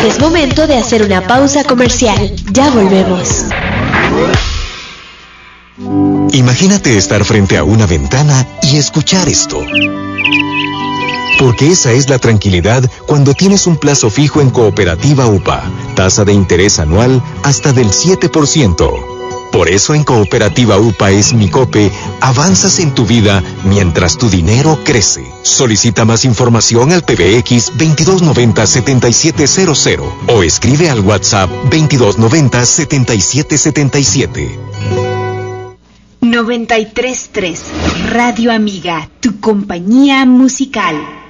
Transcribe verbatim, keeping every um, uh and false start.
que es momento de hacer una pausa comercial. Ya volvemos. Imagínate estar frente a una ventana y escuchar esto. Porque esa es la tranquilidad cuando tienes un plazo fijo en Cooperativa U P A. Tasa de interés anual hasta del siete por ciento. Por eso en Cooperativa U P A es Mi Cope, avanzas en tu vida mientras tu dinero crece. Solicita más información al P B X veintidós noventa, setenta y siete cero cero o escribe al WhatsApp veintidós noventa, setenta y siete setenta y siete. noventa y tres punto tres Radio Amiga, tu compañía musical.